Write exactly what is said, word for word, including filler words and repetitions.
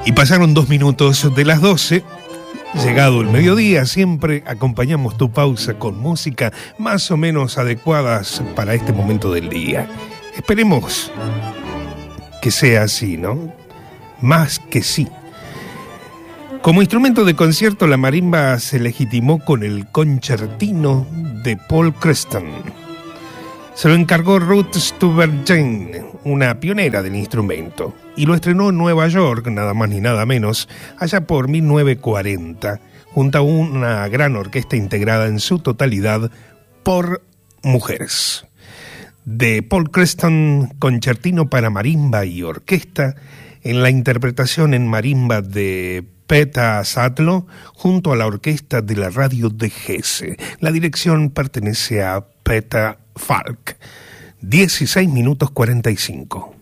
Y pasaron dos minutos de las doce. Llegado el mediodía, siempre acompañamos tu pausa con música más o menos adecuadas para este momento del día. Esperemos que sea así, ¿no? Más que sí. Como instrumento de concierto, la marimba se legitimó con el concertino de Paul Creston. Se lo encargó Ruth Stubbergen, una pionera del instrumento, y lo estrenó en Nueva York, nada más ni nada menos, allá por mil novecientos cuarenta, junto a una gran orquesta integrada en su totalidad por mujeres. De Paul Creston, concertino para marimba y orquesta, en la interpretación en marimba de Peta Satlo, junto a la orquesta de la radio de Hesse. La dirección pertenece a Peta Falk. dieciséis minutos cuarenta y cinco.